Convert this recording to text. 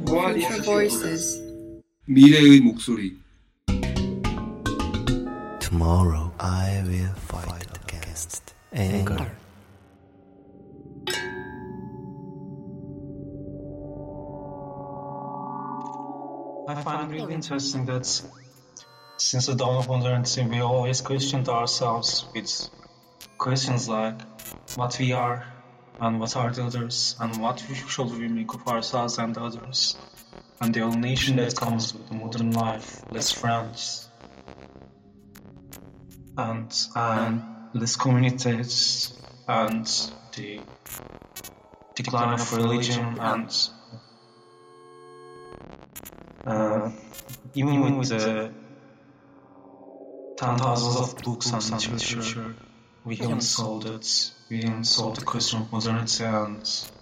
Future Voices. 미래의 목소리. Tomorrow I will fight against anger. I find it really interesting that since the dawn of modernity, we always questioned ourselves with questions like what we are and what are the others and what should we make of ourselves and the others and the alienation that comes with the modern life, less friends and less communities and the decline of religion and even with the 10,000s of books and literature, we haven't solved it. We haven't solved the question of modernity, and